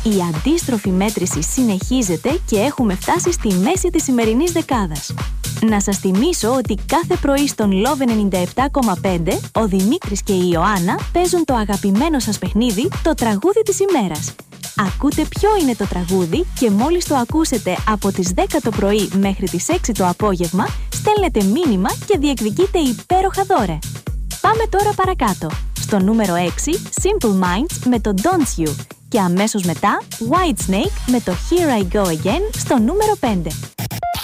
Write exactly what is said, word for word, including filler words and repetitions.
Η αντίστροφη μέτρηση συνεχίζεται και έχουμε φτάσει στη μέση της σημερινής δεκάδας. Να σας θυμίσω ότι κάθε πρωί στον Love ενενήντα επτά κόμμα πέντε ο Δημήτρης και η Ιωάννα παίζουν το αγαπημένο σας παιχνίδι, το τραγούδι της ημέρας. Ακούτε ποιο είναι το τραγούδι και μόλις το ακούσετε από τις δέκα το πρωί μέχρι τις έξι το απόγευμα, στέλνετε μήνυμα και διεκδικείτε υπέροχα δώρα. Πάμε τώρα παρακάτω. Στο νούμερο έξι, Simple Minds με το Don't You. Και αμέσως μετά, Whitesnake με το Here I Go Again στο νούμερο πέντε.